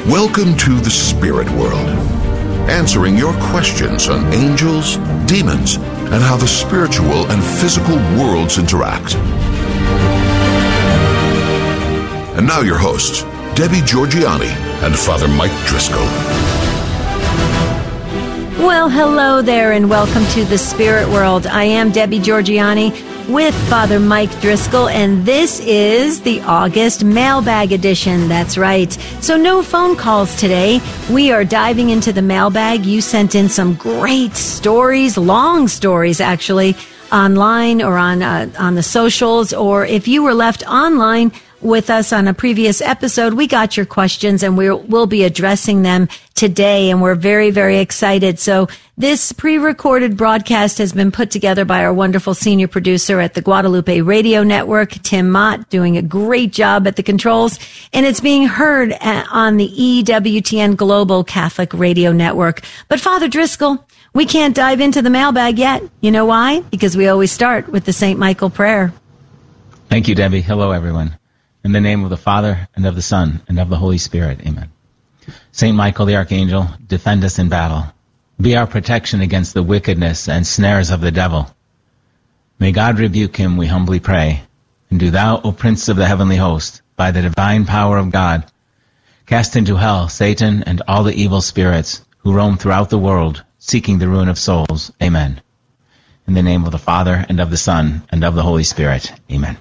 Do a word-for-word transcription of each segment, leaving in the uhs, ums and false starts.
Welcome to the Spirit World, answering your questions on angels, demons, and how the spiritual and physical worlds interact. And now your hosts, Debbie Georgianni and Father Mike Driscoll. Well, hello there, and welcome to the Spirit World. I am Debbie Georgianni with Father Mike Driscoll, and this is the August Mailbag Edition. That's right. So no phone calls today. We are diving into the mailbag. You sent in some great stories, long stories actually, online or on uh, on the socials, or if you were left online with us on a previous episode, we got your questions and we'll, we'll be addressing them today, and we're very, very excited. So this pre-recorded broadcast has been put together by our wonderful senior producer at the Guadalupe Radio Network, Tim Mott, doing a great job at the controls, and it's being heard at, on the E W T N Global Catholic Radio Network. But Father Driscoll, we can't dive into the mailbag yet. You know why? Because we always start with the Saint Michael prayer. Thank you, Debbie. Hello, everyone. In the name of the Father, and of the Son, and of the Holy Spirit. Amen. Saint Michael the Archangel, defend us in battle. Be our protection against the wickedness and snares of the devil. May God rebuke him, we humbly pray. And do thou, O Prince of the heavenly host, by the divine power of God, cast into hell Satan and all the evil spirits who roam throughout the world, seeking the ruin of souls. Amen. In the name of the Father, and of the Son, and of the Holy Spirit. Amen.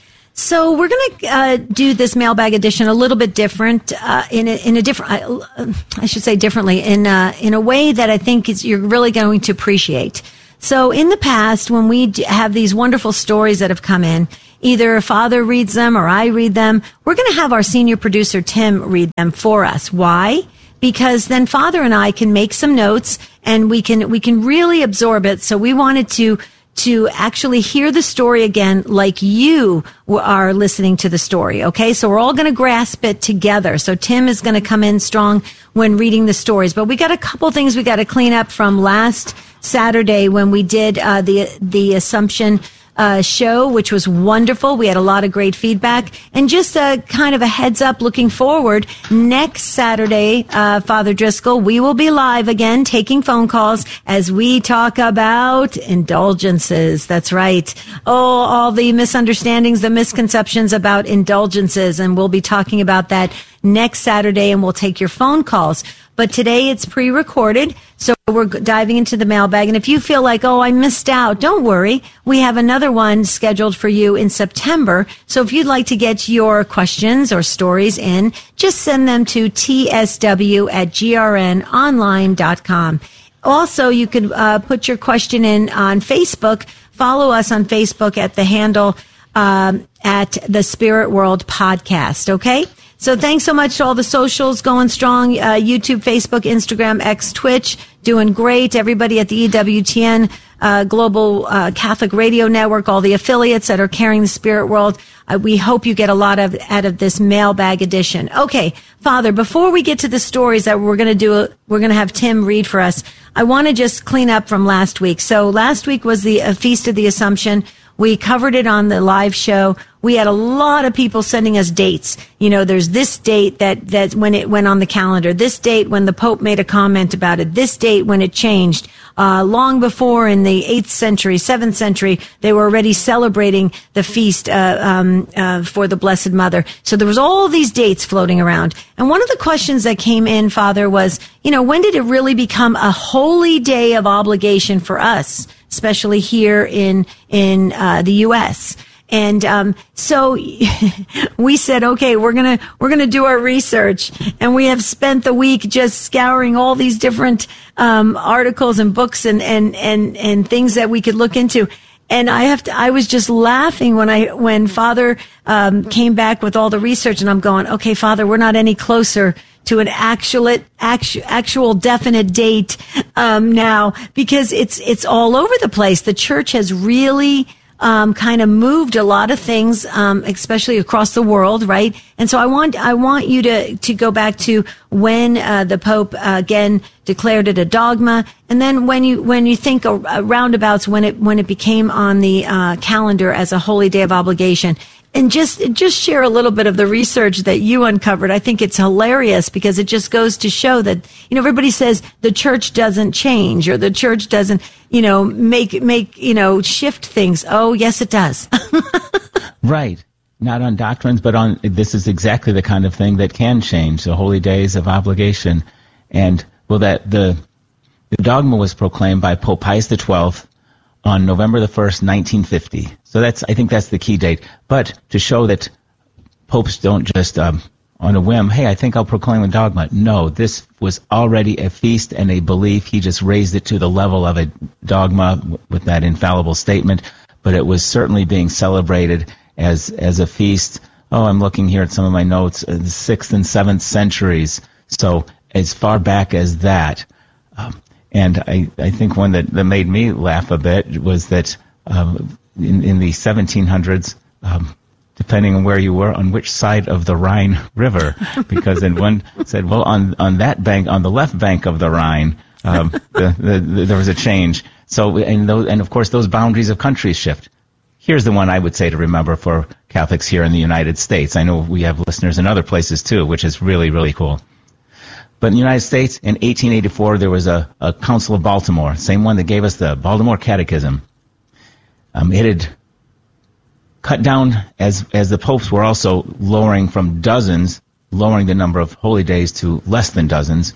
So we're going to uh, do this mailbag edition a little bit different, uh, in a, in a different, I, I should say differently, in a, in a way that I think is, you're really going to appreciate. So in the past, when we have these wonderful stories that have come in, either Father reads them or I read them, we're going to have our senior producer, Tim, read them for us. Why? Because then Father and I can make some notes and we can, we can really absorb it. So we wanted to to actually hear the story again like you are listening to the story, okay? So we're all going to grasp it together. So Tim is going to come in strong when reading the stories. But we got a couple things we got to clean up from last Saturday when we did uh, the the Assumption Uh, show, which was wonderful. We had a lot of great feedback. And just a kind of a heads up looking forward, next Saturday, uh, Father Driscoll, we will be live again taking phone calls as we talk about indulgences. That's right. Oh, all the misunderstandings, the misconceptions about indulgences. And we'll be talking about that next Saturday, and we'll take your phone calls. But today it's pre-recorded, so we're diving into the mailbag. And if you feel like, oh, I missed out, don't worry. We have another one scheduled for you in September. So if you'd like to get your questions or stories in, just send them to t s w at g r n online dot com. Also, you could uh, put your question in on Facebook. Follow us on Facebook at the handle um, at the Spirit World Podcast, okay? So thanks so much to all the socials going strong, uh, YouTube, Facebook, Instagram, X, Twitch, doing great. Everybody at the E W T N uh, Global uh, Catholic Radio Network, all the affiliates that are carrying the Spirit World. Uh, we hope you get a lot of out of this mailbag edition. Okay, Father, before we get to the stories that we're going to do, we're going to have Tim read for us. I want to just clean up from last week. So last week was the uh, Feast of the Assumption. We covered it on the live show. We had a lot of people sending us dates. You know, there's this date that, that when it went on the calendar, this date when the Pope made a comment about it, this date when it changed. Uh, long before in the eighth century, seventh century, they were already celebrating the feast uh, um, uh, for the Blessed Mother. So there was all these dates floating around. And one of the questions that came in, Father, was, you know, when did it really become a holy day of obligation for us, especially here in in uh, the U S? And um so we said, okay, we're gonna we're gonna do our research, and we have spent the week just scouring all these different um articles and books and and and and things that we could look into. And I have to, I was just laughing when I when Father um came back with all the research, and I'm going, okay, Father, we're not any closer to an actual actual, actual definite date um now, because it's it's all over the place. The church has really Um, kind of moved a lot of things, um, especially across the world, right? And so I want I want you to to go back to when uh, the Pope uh, again declared it a dogma, and then when you when you think uh, roundabouts when it when it became on the uh, calendar as a holy day of obligation. And just just share a little bit of the research that you uncovered. I think it's hilarious because it just goes to show that, you know, everybody says the church doesn't change or the church doesn't, you know, make, make, you know, shift things. Oh, yes, it does. Right. Not on doctrines, but on, this is exactly the kind of thing that can change, the holy days of obligation. And, well, that the, the dogma was proclaimed by Pope Pius the twelfth on November the first, nineteen fifty. So that's, I think that's the key date. But to show that popes don't just, um, on a whim, hey, I think I'll proclaim a dogma. No, this was already a feast and a belief. He just raised it to the level of a dogma with that infallible statement. But it was certainly being celebrated as as a feast. Oh, I'm looking here at some of my notes, uh, the sixth and seventh centuries. So as far back as that. Um, and I, I think one that, that made me laugh a bit was that um, in, in the seventeen hundreds, um, depending on where you were, on which side of the Rhine River, because then one said, well, on on that bank, on the left bank of the Rhine, um, the, the, the, there was a change. So, and those, and of course, those boundaries of countries shift. Here's the one I would say to remember for Catholics here in the United States. I know we have listeners in other places too, which is really, really cool. But in the United States, in eighteen eighty-four, there was a, a Council of Baltimore, same one that gave us the Baltimore Catechism. Um, it had cut down, as as the popes were also lowering from dozens, lowering the number of holy days to less than dozens.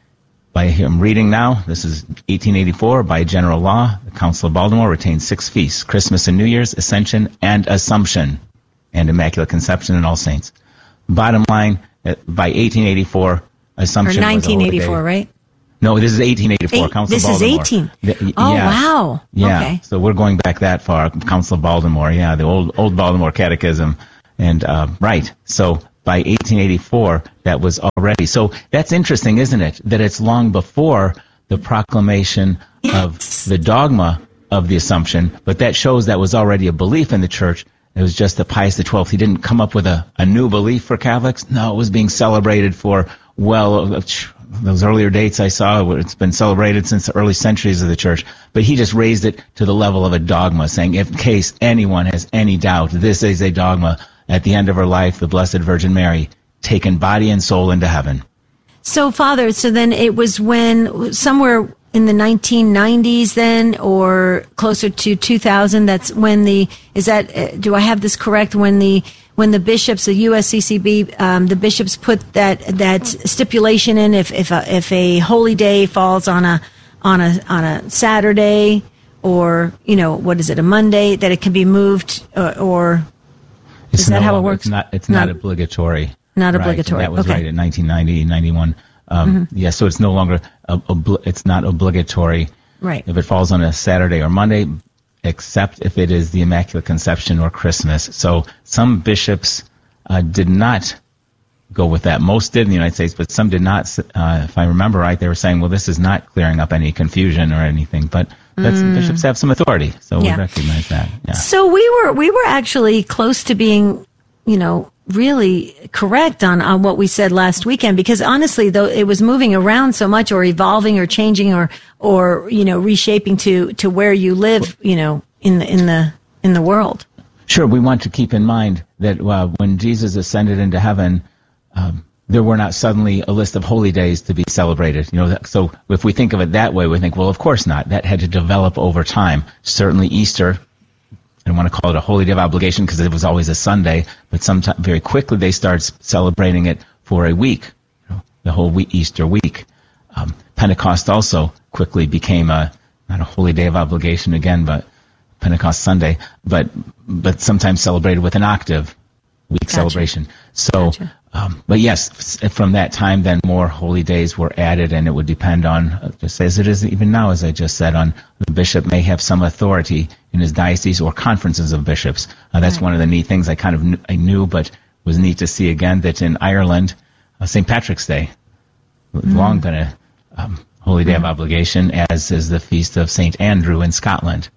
By him reading now, this is eighteen eighty-four, by general law, the Council of Baltimore retained six feasts: Christmas and New Year's, Ascension, and Assumption, and Immaculate Conception and All Saints. Bottom line, by eighteen eighty-four, Assumption or nineteen eighty-four, was a right? No, this is eighteen eighty-four, Eight, Council this of Baltimore. This is eighteen. The, oh, yeah. wow. Yeah, okay. So we're going back that far, Council of Baltimore, yeah, the old old Baltimore Catechism. And, uh, right, so by eighteen eighty-four, that was already. So that's interesting, isn't it? That it's long before the proclamation yes. of the dogma of the Assumption, but that shows that was already a belief in the church. It was just that Pius the twelfth, he didn't come up with a, a new belief for Catholics. No, it was being celebrated for, well, uh, those earlier dates I saw, it's been celebrated since the early centuries of the church. But he just raised it to the level of a dogma, saying, if in case anyone has any doubt, this is a dogma. At the end of her life, the Blessed Virgin Mary, taken body and soul into heaven. So, Father, so then it was when, somewhere in the nineteen nineties then, or closer to two thousand, that's when the, is that, uh, do I have this correct, when the, when the bishops, the U S C C B, um, the bishops put that, that stipulation in, if, if a, if a holy day falls on a, on a, on a Saturday, or, you know, what is it, a Monday, that it can be moved, or, or It's is that no, how it works? It's not, it's not, not obligatory. Not right? obligatory. And that was okay. right in nineteen ninety, ninety-one. Um, mm-hmm. Yeah, so it's no longer, uh, obli- it's not obligatory. Right. If it falls on a Saturday or Monday, except if it is the Immaculate Conception or Christmas. So some bishops uh, did not go with that. Most did in the United States, but some did not. Uh, if I remember right, they were saying, well, this is not clearing up any confusion or anything. But that's, mm. bishops have some authority, so yeah. we recognize that. Yeah. So we were we were actually close to being, you know, really correct on, on what we said last weekend, because honestly, though, it was moving around so much, or evolving, or changing, or or you know, reshaping to to where you live, you know, in the in the in the world. Sure, we want to keep in mind that uh, when Jesus ascended into heaven, um, there were not suddenly a list of holy days to be celebrated. You know, so if we think of it that way, we think, well, of course not. That had to develop over time. Certainly, Easter. I don't want to call it a holy day of obligation because it was always a Sunday, but sometime very quickly they started celebrating it for a week, you know, the whole week, Easter week. Um, Pentecost also quickly became a not a holy day of obligation again, but Pentecost Sunday, but but sometimes celebrated with an octave week gotcha. celebration. So, gotcha. um, but yes, from that time, then more holy days were added, and it would depend on, just as it is even now, as I just said, on the bishop may have some authority in his diocese or conferences of bishops. Uh, that's right. One of the neat things I kind of kn- I knew, but was neat to see again that in Ireland, uh, Saint Patrick's Day, mm. long been a um, holy day mm. of obligation, as is the feast of Saint Andrew in Scotland.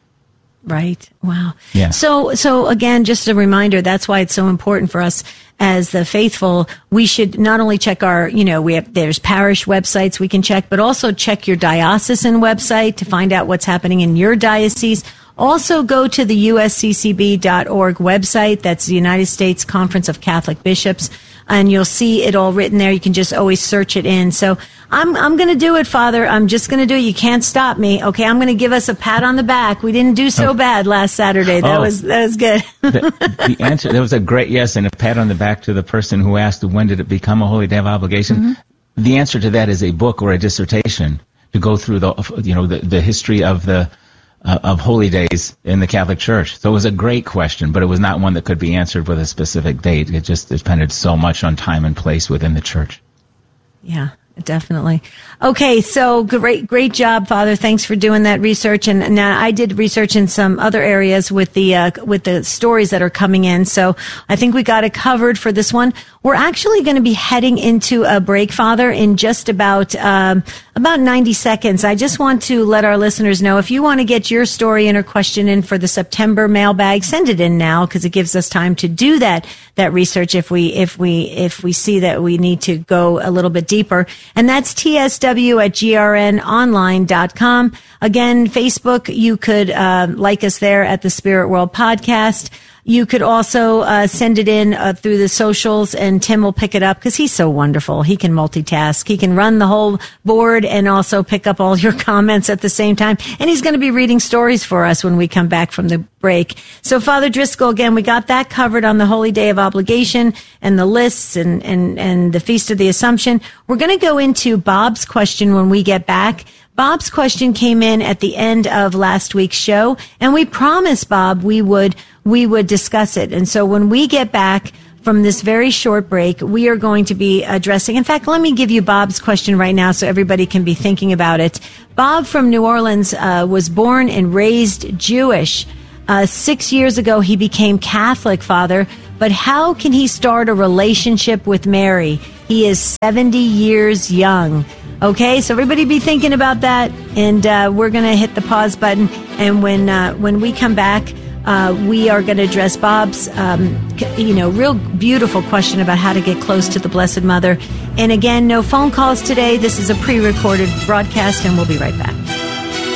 Right. Wow. Yeah. So, so again, just a reminder, that's why it's so important for us as the faithful. We should not only check our, you know, we have, there's parish websites we can check, but also check your diocesan website to find out what's happening in your diocese. Also, go to the U S C C B dot org website. That's the United States Conference of Catholic Bishops. And you'll see it all written there. You can just always search it in. So I'm I'm going to do it, Father. I'm just going to do it. You can't stop me. Okay, I'm going to give us a pat on the back. We didn't do so oh. bad last Saturday. That oh. was that was good. the, the answer, there was a great yes and a pat on the back to the person who asked when did it become a holy day of obligation. Mm-hmm. The answer to that is a book or a dissertation to go through the you know the, the history of the Uh, of holy days in the Catholic Church. So it was a great question, but it was not one that could be answered with a specific date. It just depended so much on time and place within the Church. Yeah, definitely. Okay, so great, great job, Father. Thanks for doing that research. And now I did research in some other areas with the uh, with the stories that are coming in. So I think we got it covered for this one. We're actually going to be heading into a break, Father, in just about um, about ninety seconds. I just want to let our listeners know, if you want to get your story in or question in for the September mailbag, send it in now, because it gives us time to do that that research if we if we if we see that we need to go a little bit deeper. And that's T S W at G R N online dot com. Again, Facebook, you could uh, like us there at the Spirit World Podcast. You could also uh, send it in uh, through the socials, and Tim will pick it up because he's so wonderful. He can multitask. He can run the whole board and also pick up all your comments at the same time. And he's going to be reading stories for us when we come back from the break. So, Father Driscoll, again, we got that covered on the Holy Day of Obligation and the lists and, and, and the Feast of the Assumption. We're going to go into Bob's question when we get back. Bob's question came in at the end of last week's show, and we promised Bob we would we would discuss it. And so when we get back from this very short break, we are going to be addressing, in fact, let me give you Bob's question right now so everybody can be thinking about it. Bob from New Orleans uh, was born and raised Jewish. Uh, six years ago, he became Catholic, Father, but how can he start a relationship with Mary? He is seventy years young. Okay, so everybody be thinking about that, and uh, we're going to hit the pause button, and when uh, when we come back, uh, we are going to address Bob's, um, you know, real beautiful question about how to get close to the Blessed Mother. And again, no phone calls today. This is a pre-recorded broadcast, and we'll be right back.